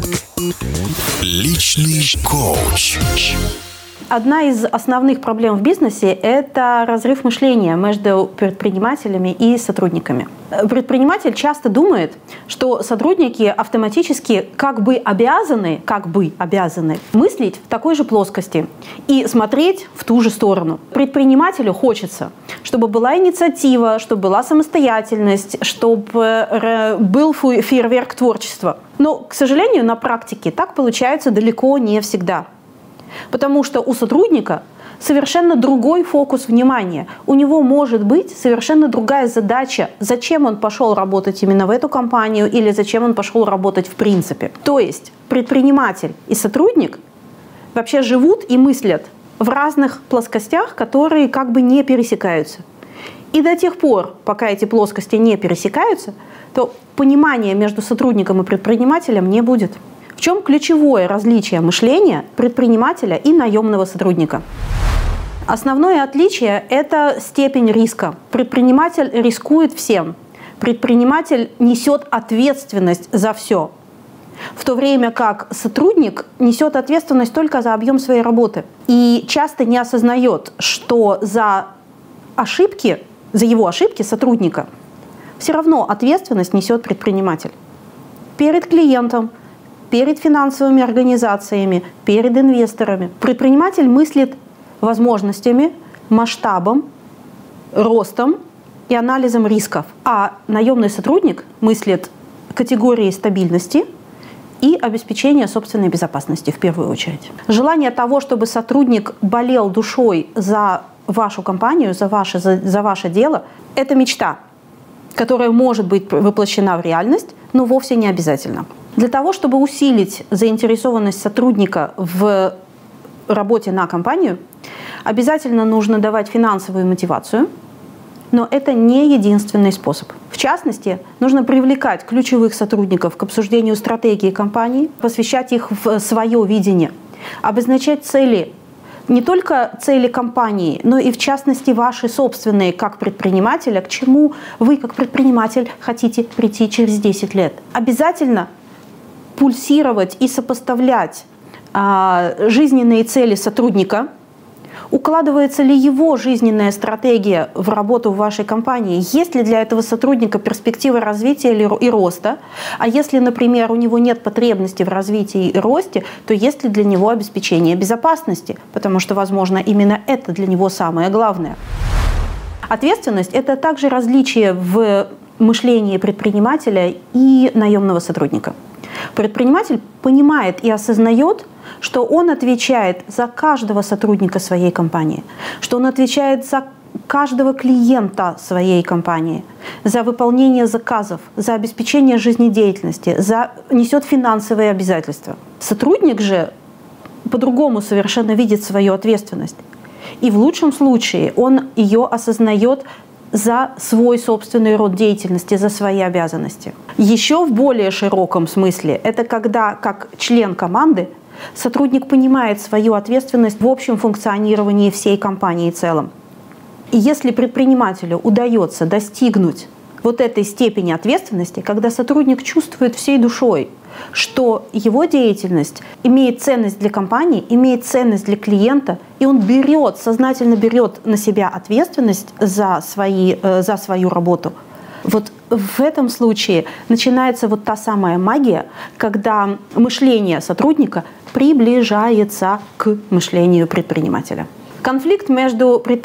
Личный коуч. Одна из основных проблем в бизнесе – это разрыв мышления между предпринимателями и сотрудниками. Предприниматель часто думает, что сотрудники автоматически как бы обязаны мыслить в такой же плоскости и смотреть в ту же сторону. Предпринимателю хочется, чтобы была инициатива, чтобы была самостоятельность, чтобы был фейерверк творчества. Но, к сожалению, на практике так получается далеко не всегда. Потому что у сотрудника совершенно другой фокус внимания. У него может быть совершенно другая задача, зачем он пошел работать именно в эту компанию или зачем он пошел работать в принципе. То есть предприниматель и сотрудник вообще живут и мыслят в разных плоскостях, которые как бы не пересекаются. И до тех пор, пока эти плоскости не пересекаются, то понимания между сотрудником и предпринимателем не будет. В чем ключевое различие мышления предпринимателя и наемного сотрудника? Основное отличие – это степень риска. Предприниматель рискует всем. Предприниматель несет ответственность за все. В то время как сотрудник несет ответственность только за объем своей работы. И часто не осознает, что за его ошибки сотрудника все равно ответственность несет предприниматель. Перед клиентом, перед финансовыми организациями, перед инвесторами. Предприниматель мыслит возможностями, масштабом, ростом и анализом рисков. А наемный сотрудник мыслит категорией стабильности и обеспечения собственной безопасности в первую очередь. Желание того, чтобы сотрудник болел душой за вашу компанию, за ваше дело, это мечта, которая может быть воплощена в реальность, но вовсе не обязательно. Для того, чтобы усилить заинтересованность сотрудника в работе на компанию, обязательно нужно давать финансовую мотивацию, но это не единственный способ. В частности, нужно привлекать ключевых сотрудников к обсуждению стратегии компании, посвящать их в свое видение, обозначать цели, не только цели компании, но и в частности ваши собственные как предпринимателя, к чему вы как предприниматель хотите прийти через 10 лет. Обязательно пульсировать и сопоставлять жизненные цели сотрудника, укладывается ли его жизненная стратегия в работу в вашей компании, есть ли для этого сотрудника перспективы развития и роста, а если, например, у него нет потребности в развитии и росте, то есть ли для него обеспечение безопасности, потому что, возможно, именно это для него самое главное. Ответственность – это также различие в мышлении предпринимателя и наемного сотрудника. Предприниматель понимает и осознает, что он отвечает за каждого сотрудника своей компании, что он отвечает за каждого клиента своей компании, за выполнение заказов, за обеспечение жизнедеятельности, несет финансовые обязательства. Сотрудник же по-другому совершенно видит свою ответственность. И в лучшем случае он ее осознает за свой собственный род деятельности, за свои обязанности. Еще в более широком смысле это когда, как член команды, сотрудник понимает свою ответственность в общем функционировании всей компании в целом. И если предпринимателю удается достигнуть вот этой степени ответственности, когда сотрудник чувствует всей душой, что его деятельность имеет ценность для компании, имеет ценность для клиента, и он сознательно берет на себя ответственность за свою работу. Вот в этом случае начинается вот та самая магия, когда мышление сотрудника приближается к мышлению предпринимателя. Конфликт между